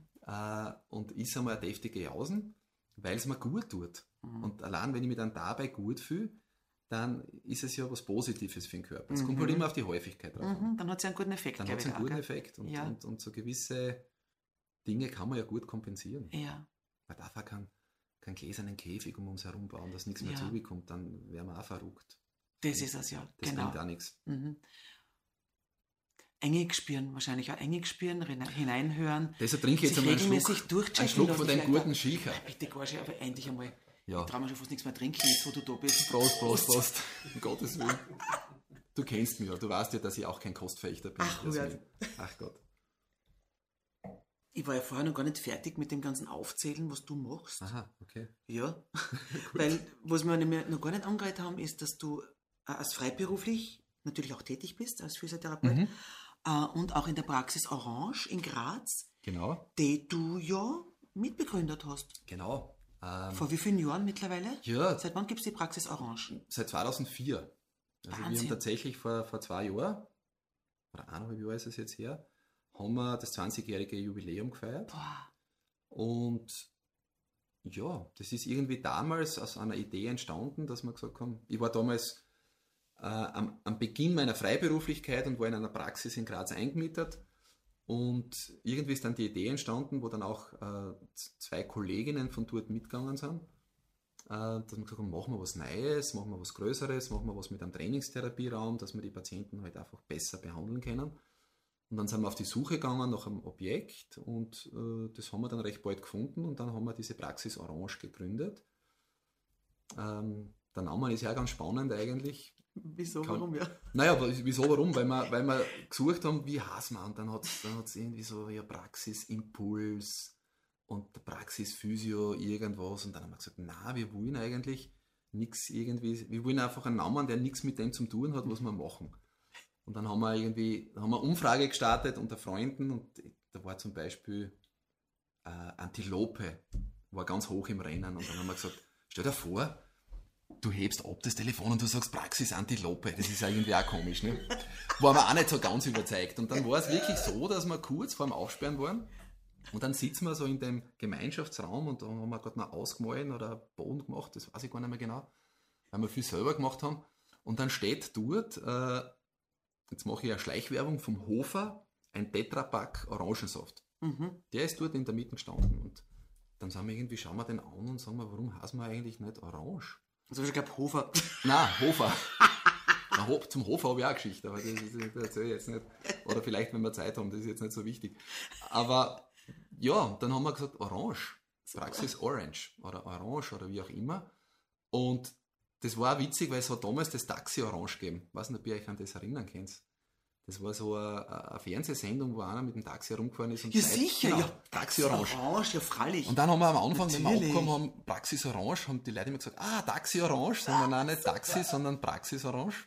Und isse einmal eine deftige Jausen, weil es mir gut tut. Und allein, wenn ich mich dann dabei gut fühle, dann ist es ja was Positives für den Körper. Es kommt halt immer auf die Häufigkeit drauf. Dann hat es ja einen guten Effekt. Dann hat es einen guten Effekt. Und so gewisse Dinge kann man ja gut kompensieren. Ja. Man darf auch keinen gläsernen Käfig um uns herum bauen, dass nichts mehr zubekommt, dann wären wir auch verrückt. Das ist es ja, das bringt auch nichts. Engig spüren, wahrscheinlich auch engig spüren, hineinhören. Deshalb trinke ich jetzt einmal einen Schluck von deinem guten Schilcher. Bitte, Gorsch, aber endlich einmal. Ja. Ich traue mir schon fast nichts mehr trinken, jetzt wo du da bist. Prost. Um Gottes Willen. Du kennst mich ja, du weißt ja, dass ich auch kein Kostverächter bin. Ach Gott. Ich war ja vorher noch gar nicht fertig mit dem ganzen Aufzählen, was du machst. Aha, okay. Ja, weil was wir nämlich noch gar nicht angeredet haben, ist, dass du als freiberuflich natürlich auch tätig bist, als Physiotherapeut und auch in der Praxis Orange in Graz, genau, die du ja mitbegründet hast. Genau. Vor wie vielen Jahren mittlerweile? Ja. Seit wann gibt es die Praxis Orange? Seit 2004. Also Wahnsinn. wir haben tatsächlich vor 2 Jahren, oder 1,5 Jahre ist es jetzt her, haben wir das 20-jährige Jubiläum gefeiert. Boah. Und ja, das ist irgendwie damals aus einer Idee entstanden, dass wir gesagt haben, ich war damals am Beginn meiner Freiberuflichkeit und war in einer Praxis in Graz eingemietet. Und irgendwie ist dann die Idee entstanden, wo dann auch 2 Kolleginnen von dort mitgegangen sind, dass wir gesagt haben, machen wir was Neues, machen wir was Größeres, machen wir was mit einem Trainingstherapieraum, dass wir die Patienten halt einfach besser behandeln können. Und dann sind wir auf die Suche gegangen nach einem Objekt und das haben wir dann recht bald gefunden und dann haben wir diese Praxis Orange gegründet. Der Name ist ja ganz spannend eigentlich. Wieso, warum, ja? Naja, wieso, warum? Weil wir gesucht haben, wie heißt man? Und dann hat's irgendwie so, ja, Praxisimpuls und der Praxisphysio irgendwas. Und dann haben wir gesagt, na, wir wollen eigentlich nichts irgendwie, wir wollen einfach einen Namen, der nichts mit dem zu tun hat, was wir machen. Und dann haben wir eine Umfrage gestartet unter Freunden und da war zum Beispiel Antilope, war ganz hoch im Rennen. Und dann haben wir gesagt, stell dir vor, du hebst ab das Telefon und du sagst Praxis Antilope. Das ist irgendwie auch komisch, ne? War aber auch nicht so ganz überzeugt. Und dann war es wirklich so, dass wir kurz vor dem Aufsperren waren. Und dann sitzen wir so in dem Gemeinschaftsraum und da haben wir gerade noch ausgemalt oder einen Boden gemacht, das weiß ich gar nicht mehr genau, weil wir viel selber gemacht haben. Und dann steht dort, jetzt mache ich eine Schleichwerbung vom Hofer, ein Tetrapack Orangensaft. Mhm. Der ist dort in der Mitte gestanden. Und dann schauen wir den an und sagen wir, warum heißen wir eigentlich nicht Orange? Also ich glaube Hofer. Nein, Hofer. Zum Hofer habe ich auch eine Geschichte, aber das erzähle ich jetzt nicht. Oder vielleicht, wenn wir Zeit haben, das ist jetzt nicht so wichtig. Aber ja, dann haben wir gesagt, Orange. Praxis Orange oder Orange oder wie auch immer. Und das war auch witzig, weil es hat damals das Taxi Orange gegeben. Ich weiß nicht, ob ihr euch an das erinnern könnt. Das war so eine Fernsehsendung, wo einer mit dem Taxi herumgefahren ist. Und ja, sicher, genau, ja. Taxi Orange. Orange, ja, freilich. Und dann haben wir am Anfang, wenn wir abgekommen haben, Praxis Orange, haben die Leute immer gesagt, Taxi Orange, sondern auch nicht Taxi, sondern Praxis Orange.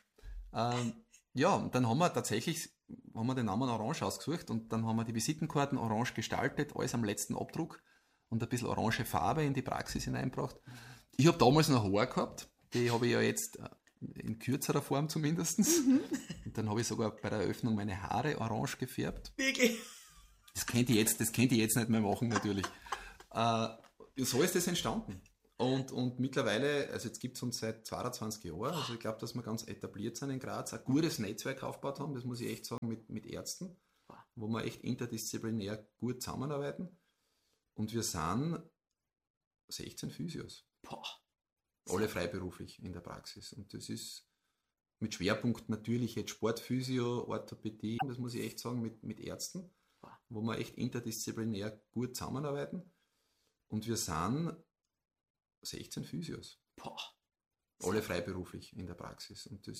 Ja, und dann haben wir den Namen Orange ausgesucht und dann haben wir die Visitenkarten orange gestaltet, alles am letzten Abdruck und ein bisschen orange Farbe in die Praxis hineingebracht. Ich habe damals noch Haare gehabt, die habe ich ja jetzt in kürzerer Form zumindest. Mhm. Und dann habe ich sogar bei der Eröffnung meine Haare orange gefärbt. Wirklich? Das könnte ich jetzt nicht mehr machen, natürlich. So ist das entstanden. Und mittlerweile, also jetzt gibt es uns seit 22 Jahren, also ich glaube, dass wir ganz etabliert sind in Graz, ein gutes Netzwerk aufgebaut haben, das muss ich echt sagen, mit Ärzten, wo wir echt interdisziplinär gut zusammenarbeiten. Und wir sind 16 Physios. Boah. Alle freiberuflich in der Praxis. Und das ist mit Schwerpunkt natürlich jetzt Sportphysio, Orthopädie, das muss ich echt sagen, mit Ärzten, wo wir echt interdisziplinär gut zusammenarbeiten. Und wir sind 16 Physios. Boah. Alle freiberuflich in der Praxis. Und das